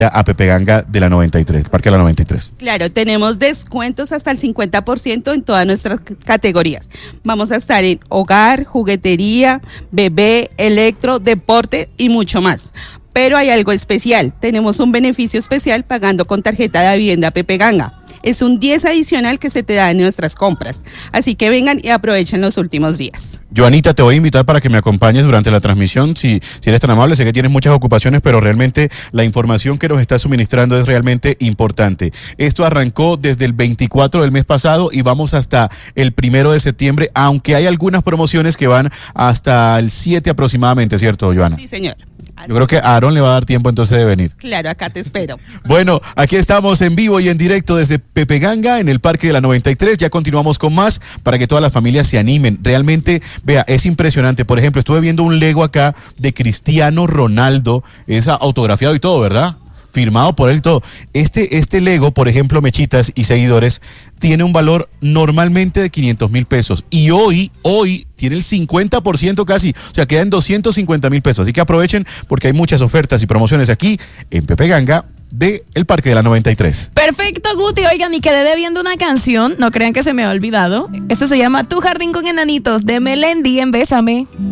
a Pepe Ganga de la 93, Parque de la 93. Claro, tenemos descuentos hasta el 50% en todas nuestras categorías. Vamos a estar en hogar, juguetería, bebé, electro, deporte y mucho más. Pero hay algo especial, tenemos un beneficio especial pagando con tarjeta de vivienda Pepe Ganga. Es un 10 adicional que se te da en nuestras compras. Así que vengan y aprovechen los últimos días. Joanita, te voy a invitar para que me acompañes durante la transmisión, si eres tan amable. Sé que tienes muchas ocupaciones, pero realmente la información que nos estás suministrando es realmente importante. Esto arrancó desde el 24 del mes pasado y vamos hasta el 1 de septiembre, aunque hay algunas promociones que van hasta el 7 aproximadamente, ¿cierto, Joana? Sí, señor. Yo creo que a Aaron le va a dar tiempo entonces de venir. Claro, acá te espero. Bueno, aquí estamos en vivo y en directo desde Pepe Ganga en el Parque de la 93. Ya continuamos con más para que todas las familias se animen. Realmente, vea, es impresionante. Por ejemplo, estuve viendo un Lego acá de Cristiano Ronaldo. Es autografiado y todo, ¿verdad? Firmado por él todo. Este Lego, por ejemplo, Mechitas y seguidores, tiene un valor normalmente de 500,000 pesos. Y hoy tiene el 50% casi. O sea, queda en 250,000 pesos. Así que aprovechen porque hay muchas ofertas y promociones aquí en Pepe Ganga de el Parque de la 93. Perfecto, Guti. Oigan, y quedé debiendo una canción. No crean que se me ha olvidado. Esto se llama Tu Jardín con Enanitos de Melendi en Bésame.